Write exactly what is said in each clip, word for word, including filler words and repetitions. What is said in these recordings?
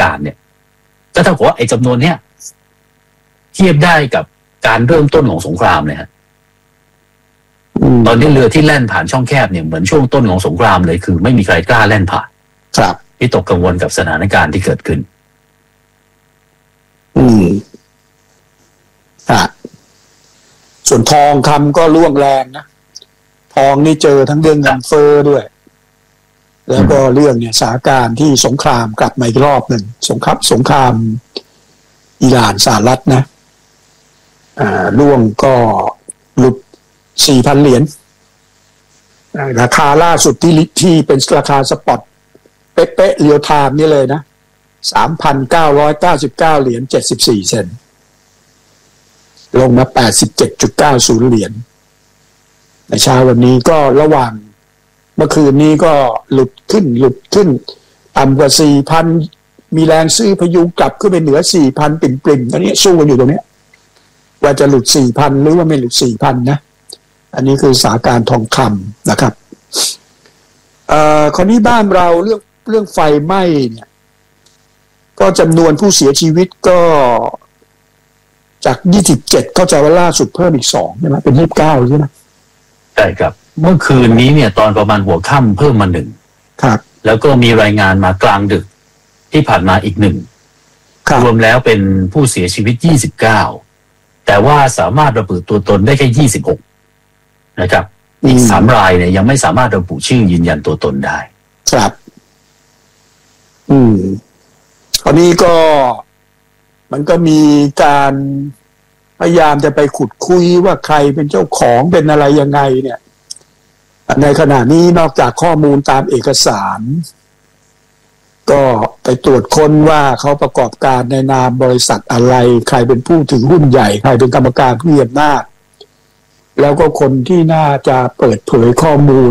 การเนี่ยก็เท่ากับว่าไอ้จำนวนเนี้ยเทียบได้กับการเริ่มต้นของสงครามเลยฮะตอนนี้เรือที่แล่นผ่านช่องแคบเนี่ยเหมือนช่วงต้นของสงครามเลยคือไม่มีใครกล้าแล่นผ่านครับที่ตกกังวลกับสถานการณ์ที่เกิดขึ้นอืมอ่ะส่วนทองคำก็ร่วงแรงนะทองนี่เจอทั้งเรื่องเงินเฟ้อด้วยแล้วก็เรื่องเนี่ยสถานการณ์ที่สงครามกลับมาอีกรอบหนึ่งสงครามสงครามอิหร่านสหรัฐนะอ่าร่วงก็หลุด สี่พัน เหรียญราคาล่าสุดที่ที่เป็นราคาสปอตเป๊ะๆเรียลไทม์นี่เลยนะ สามพันเก้าร้อยเก้าสิบเก้า เหรียญเจ็ดสิบสี่เซนต์ลงมา แปดสิบเจ็ดจุดเก้าศูนย์ เหรียญในเช้าวันนี้ก็ระหว่างเมื่อคืนนี้ก็หลุดขึ้นหลุดขึ้นต่ำกว่า สี่พัน มีแรงซื้อพยุงกลับขึ้นไปเหนือ สี่พัน ปริ่มๆตอนนี้สู้กันอยู่ตรงนี้ว่าจะหลุด สี่พัน หรือว่าไม่หลุด สี่พัน นะอันนี้คือสถานการณ์ทองคำนะครับเอ่อคราวนี้บ้านเราเรื่องเรื่องไฟไหม้เนี่ยก็จำนวนผู้เสียชีวิตก็จากยี่สิบเจ็ดเข้าใจว่าล่าสุดเพิ่มอีกสองใช่ไหมเป็นยี่สิบเก้าใช่ไหมใช่ครับเมื่อคืนนี้เนี่ยตอนประมาณหัวค่ำเพิ่มมาหนึ่งครับแล้วก็มีรายงานมากลางดึกที่ผ่านมาอีกหนึ่งรวมแล้วเป็นผู้เสียชีวิตยี่สิบเก้าแต่ว่าสามารถระบุตัวตนได้แค่ยี่สิบหกนะครับอีกสามรายเนี่ยยังไม่สามารถระบุชื่อยืนยันตัวตนได้ครับอืมตอนนี้ก็มันก็มีการพยายามจะไปขุดคุยว่าใครเป็นเจ้าของเป็นอะไรยังไงเนี่ยในขณะนี้นอกจากข้อมูลตามเอกสารก็ไปตรวจค้นว่าเขาประกอบการในนามบริษัทอะไรใครเป็นผู้ถือหุ้นใหญ่ใครเป็นกรรมการผู้มีอำนาจแล้วก็คนที่น่าจะเปิดเผยข้อมูล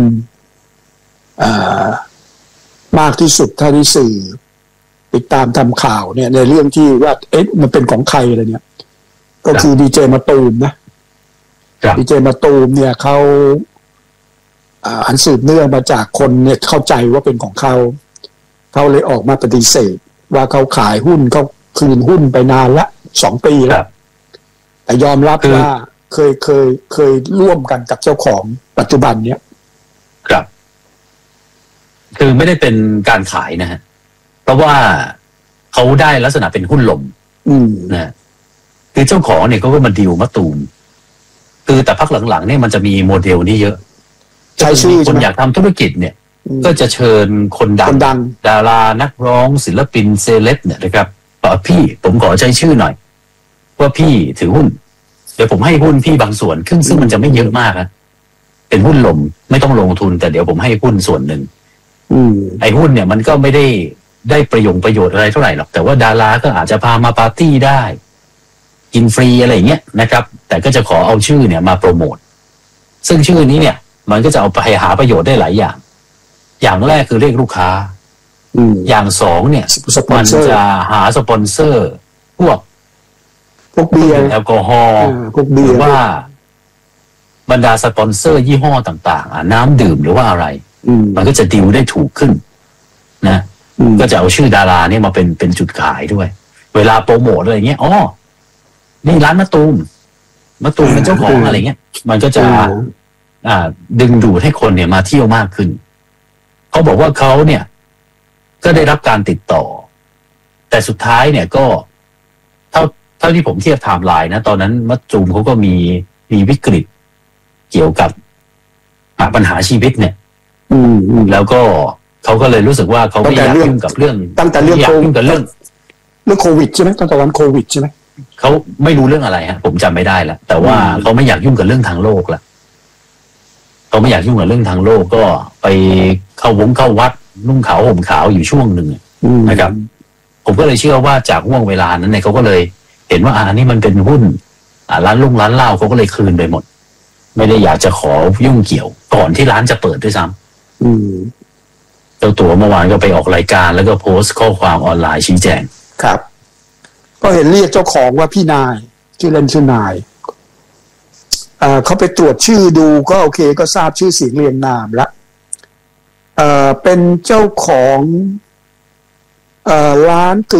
มากที่สุดเท่าที่สื่อติดตามทำข่าวเนี่ยในเรื่องที่ว่าเอ๊ะมันเป็นของใครอะไรเนี่ยก็คือดีเจมะตูมนะดีเจมะตูมเนี่ยเขาอันสืบเนื่องมาจากคนเนี่ยเข้าใจว่าเป็นของเขาเขาเลยออกมาปฏิเสธว่าเขาขายหุ้นเขาคืนหุ้นไปนานละสองปีแล้วแต่ยอมรับว่าเคยเคยเคยร่วมกันกับเจ้าของปัจจุบันเนี้ยครับคือไม่ได้เป็นการขายนะฮะเพราะว่าเขาได้ลักษณะเป็นหุ้นลมนะคือเจ้าของเนี่ยเขาก็มาดีลมะตูมคือแต่พักหลังๆเนี่ยมันจะมีโมเดลนี้เยอะใช่ชื่อคนอยากทำธุรกิจเนี่ยก็จะเชิญคนดังดารานักร้องศิลปินเซเลบเนี่ยนะครับบอกพี่ผมขอใช้ชื่อหน่อยว่าพี่ถือหุ้นเดี๋ยวผมให้หุ้นพี่บางส่วนซึ่งซึ่งมันจะไม่เยอะมากนะเป็นหุ้นลมไม่ต้องลงทุนแต่เดี๋ยวผมให้หุ้นส่วนหนึ่งไอ้หุ้นเนี่ยมันก็ไม่ได้ได้ประโยชน์ประโยชน์อะไรเท่าไหร่หรอกแต่ว่าดาราก็อาจจะพามาปาร์ตี้ได้กินฟรีอะไรอย่างเงี้ยนะครับแต่ก็จะขอเอาชื่อเนี่ยมาโปรโมทซึ่งชื่อนี้เนี่ยมันก็จะเอาไปหาประโยชน์ได้หลายอย่างอย่างแรกคือเรียกลูกค้าอย่างสองเนี่ยมันจะหาสปอนเซอร์พวกพวกเบียร์แอลกอฮอล์หรือว่าบรรดาสปอนเซอร์ยี่ห้อต่างๆน้ำดื่มหรือว่าอะไรมันก็จะดีลได้ถูกขึ้นนะก็จะเอาชื่อดาราเนี่ยมาเป็นเป็นจุดขายด้วยเวลาโปรโมทอะไรเงี้ยอ๋อนี่ร้านมะตูมมะตูมเป็นเจ้าของอะไรเงี้ยมันก็จะอ่าดึงดูดให้คนเนี่ยมาเที่ยวมากขึ้นเขาบอกว่าเขาเนี่ยก็ได้รับการติดต่อแต่สุดท้ายเนี่ยก็เท่าเท่าที่ผมเทียบไทม์ไลน์นะตอนนั้นมะตูมเขาก็มีมีวิกฤตเกี่ยวกับปัญหาชีวิตเนี่ยแล้วก็เขาก็เลยรู้สึกว่าเขาไม่อยากยุ่งกับเรื่องตั้งแต่เรื่องอยากยุ่งกับเรื่องเรื่องโควิดใช่ไหมตั้งแต่วันโควิดใช่ไหมเขาไม่รู้เรื่องอะไรฮะผมจำไม่ได้แล้วแต่ว่าเขาไม่อยากยุ่งกับเรื่องทางโลกละเขาไม่อยากยุ่งกับเรื่องทางโลกก็ไปเข้าวงเข้าวัดนุ่งขาวห่มขาวอยู่ช่วงหนึ่งนะครับผมก็เลยเชื่อว่าจากห่วงเวลานั้นเนี่ยเขาก็เลยเห็นว่าอ่านี่มันเป็นหุ้นอ่าร้านลุงร้านเหล้าเขาก็เลยคืนไปหมดไม่ได้อยากจะขอยุ่งเกี่ยวก่อนที่ร้านจะเปิดด้วยซ้ำเจ้าตัวเมื่อวานก็ไปออกรายการแล้วก็โพสต์ข้อความออนไลน์ชี้แจงครับก็เห็นเรียกเจ้าของว่าพี่นายชื่อเล่นชื่อนายเอ่อเขาไปตรวจชื่อดูก็โอเคก็ทราบชื่อเสียงเรียงนามละเอ่อเป็นเจ้าของเอ่อร้านกึ่ง